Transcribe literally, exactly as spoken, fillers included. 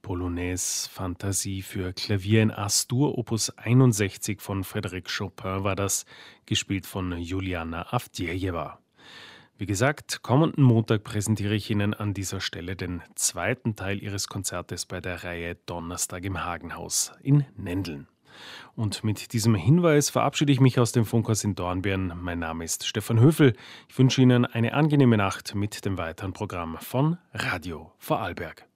Polonaise Fantasie für Klavier in A-Dur Opus einundsechzig von Frédéric Chopin war das, gespielt von Juliana Avdjejewa. Wie gesagt, kommenden Montag präsentiere ich Ihnen an dieser Stelle den zweiten Teil Ihres Konzertes bei der Reihe Donnerstag im Hagenhaus in Nendeln. Und mit diesem Hinweis verabschiede ich mich aus dem Funkhaus in Dornbirn. Mein Name ist Stefan Höfel. Ich wünsche Ihnen eine angenehme Nacht mit dem weiteren Programm von Radio Vorarlberg.